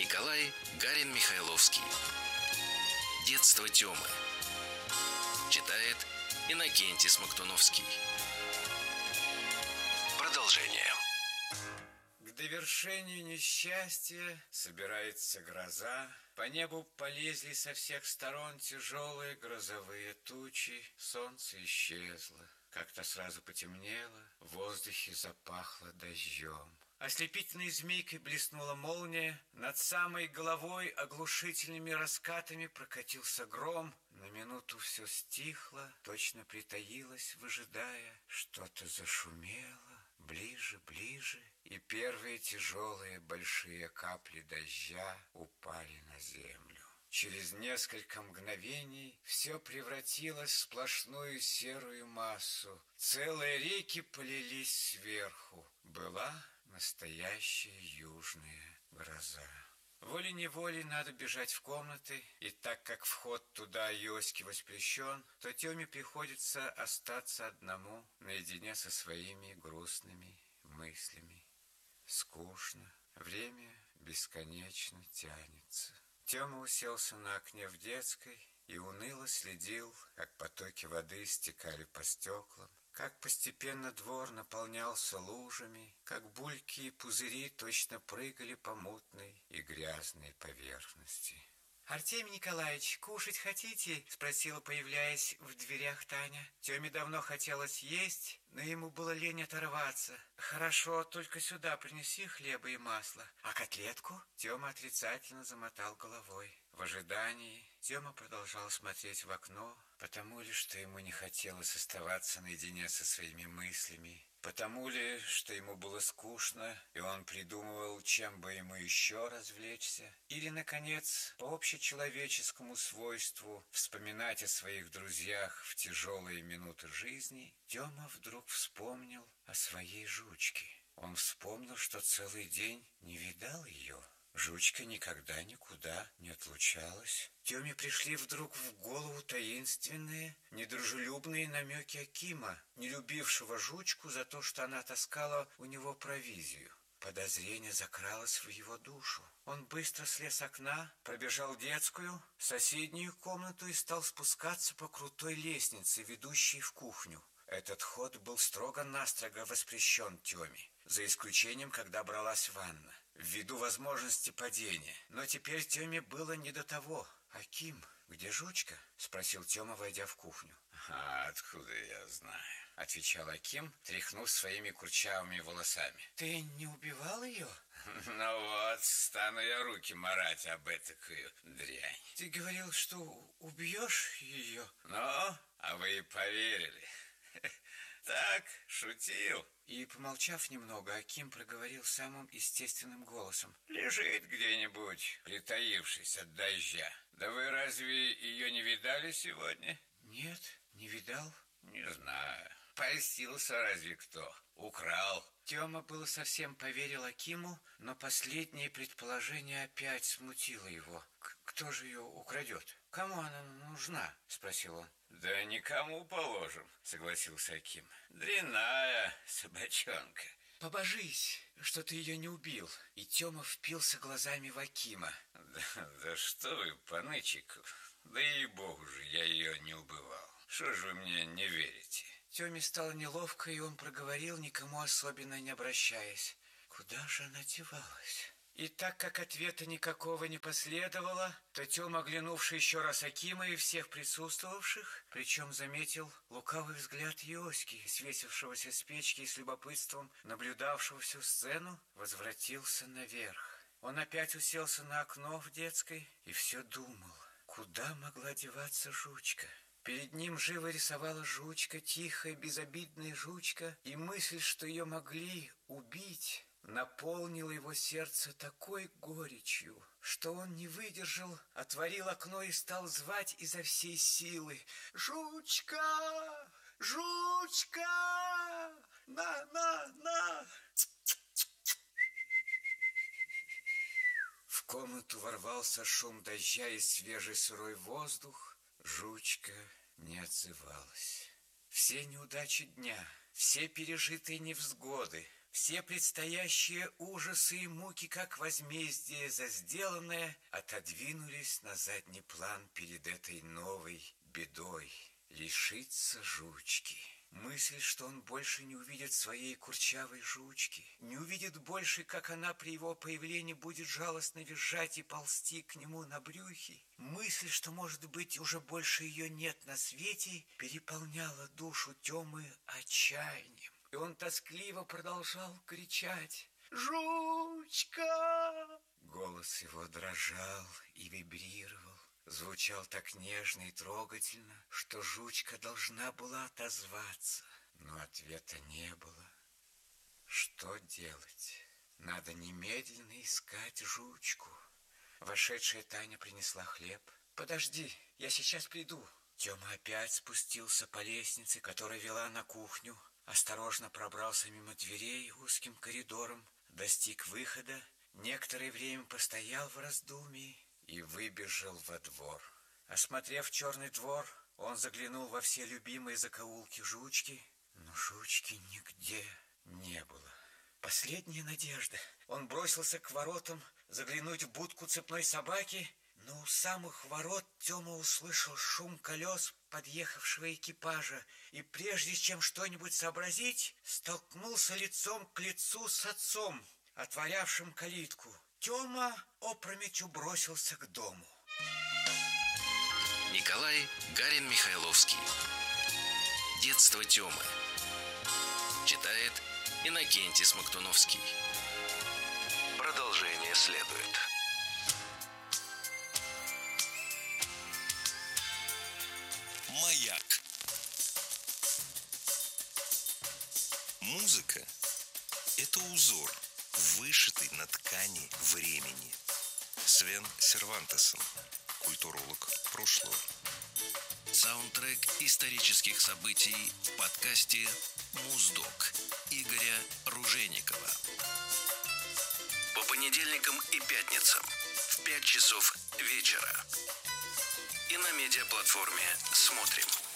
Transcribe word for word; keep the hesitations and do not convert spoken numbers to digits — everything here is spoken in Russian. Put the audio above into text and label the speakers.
Speaker 1: Николай Гарин-Михайловский. Детство Тёмы. Читает Иннокентий Смоктуновский. Продолжение.
Speaker 2: К довершению несчастья собирается гроза. По небу полезли со всех сторон тяжелые грозовые тучи. Солнце исчезло. Как-то сразу потемнело, в воздухе запахло дождем. Ослепительной змейкой блеснула молния. Над самой головой оглушительными раскатами прокатился гром. На минуту все стихло, точно притаилось, выжидая. Что-то зашумело, ближе, ближе. И первые тяжелые большие капли дождя упали на землю. Через несколько мгновений все превратилось в сплошную серую массу. Целые реки полились сверху. Была настоящая южная гроза. Волей-неволей надо бежать в комнаты, и так как вход туда Йоське воспрещен, то Тёме приходится остаться одному, наедине со своими грустными мыслями. Скучно, время бесконечно тянется. Тёма уселся на окне в детской и уныло следил, как потоки воды стекали по стеклам, как постепенно двор наполнялся лужами, как бульки и пузыри точно прыгали по мутной и грязной поверхности. «Артемий Николаевич, кушать хотите?» — спросила, появляясь в дверях Таня. Тёме давно хотелось есть, но ему было лень оторваться. «Хорошо, только сюда принеси хлеба и масла. А котлетку?» Тёма отрицательно замотал головой. В ожидании Тёма продолжал смотреть в окно, потому ли, что ему не хотелось оставаться наедине со своими мыслями, потому ли, что ему было скучно, и он придумывал, чем бы ему еще развлечься, или, наконец, по общечеловеческому свойству вспоминать о своих друзьях в тяжелые минуты жизни, Тёма вдруг вспомнил о своей жучке. Он вспомнил, что целый день не видал ее. Жучка никогда никуда не отлучалась. Тёме пришли вдруг в голову таинственные, недружелюбные намеки Акима, не любившего жучку за то, что она таскала у него провизию. Подозрение закралось в его душу. Он быстро слез с окна, пробежал детскую, соседнюю комнату и стал спускаться по крутой лестнице, ведущей в кухню. Этот ход был строго-настрого воспрещен Тёме, за исключением, когда бралась ванна, ввиду возможности падения. Но теперь Тёме было не до того. «Аким, где жучка?» — спросил Тёма, войдя в кухню. «А откуда я знаю?» — отвечал Аким, тряхнув своими курчавыми волосами. «Ты не убивал ее?» «Ну вот, стану я руки марать об этакую дрянь». «Ты говорил, что убьешь ее?» «Ну, а вы и поверили». «Так, шутил». И, помолчав немного, Аким проговорил самым естественным голосом. «Лежит где-нибудь, притаившись от дождя. Да вы разве ее не видали сегодня?» «Нет, не видал». «Не знаю. Польстился разве кто? Украл». Тёма было совсем поверил Акиму, но последнее предположение опять смутило его. «Кто же ее украдет? Кому она нужна?» — спросил он. «Да никому положим», — согласился Аким. «Дрянная собачонка». «Побожись, что ты ее не убил». И Тёма впился глазами в Акима. «Да, да что вы, панычек, да ей-богу же, я ее не убивал. Что же вы мне не верите?» Тёме стало неловко, и он проговорил, никому особенно не обращаясь. «Куда же она девалась?» И так как ответа никакого не последовало, то Тёма, оглянувший еще раз Акима и всех присутствовавших, причем заметил лукавый взгляд Йоськи, свесившегося с печки и с любопытством наблюдавшего всю сцену, возвратился наверх. Он опять уселся на окно в детской и все думал, куда могла деваться жучка. Перед ним живо рисовала жучка, тихая, безобидная жучка, и мысль, что ее могли убить, наполнила его сердце такой горечью, что он не выдержал, отворил окно и стал звать изо всей силы: «Жучка! Жучка! На, на, на!» В комнату ворвался шум дождя и свежий сырой воздух. Жучка не отзывалась. Все неудачи дня, все пережитые невзгоды, Все предстоящие ужасы и муки, как возмездие за сделанное, отодвинулись на задний план перед этой новой бедой. Лишиться жучки. Мысль, что он больше не увидит своей курчавой жучки, не увидит больше, как она при его появлении будет жалостно визжать и ползти к нему на брюхе. Мысль, что, может быть, уже больше ее нет на свете, переполняла душу Темы отчаянием. И он тоскливо продолжал кричать: «Жучка!» Голос его дрожал и вибрировал, звучал так нежно и трогательно, что жучка должна была отозваться, но ответа не было. Что делать? Надо немедленно искать жучку. Вошедшая Таня принесла хлеб. «Подожди, я сейчас приду». Тёма опять спустился по лестнице, которая вела на кухню, осторожно пробрался мимо дверей узким коридором, достиг выхода, некоторое время постоял в раздумье и выбежал во двор. Осмотрев черный двор, он заглянул во все любимые закоулки жучки, но жучки нигде не было. Последняя надежда. Он бросился к воротам заглянуть в будку цепной собаки, но у самых ворот Тёма услышал шум колес подъехавшего экипажа и, прежде чем что-нибудь сообразить, столкнулся лицом к лицу с отцом, отворявшим калитку. Тёма опрометью бросился к дому.
Speaker 1: Николай Гарин-Михайловский. Детство Тёмы. Читает Иннокентий Смоктуновский. Продолжение следует.
Speaker 3: Маяк. Музыка – это узор, вышитый на ткани времени. Свен Сервантесен, культуролог прошлого.
Speaker 1: Саундтрек исторических событий в подкасте «Муздок» Игоря Ружейникова. По понедельникам и пятницам в пять часов вечера. И на медиаплатформе «Смотрим».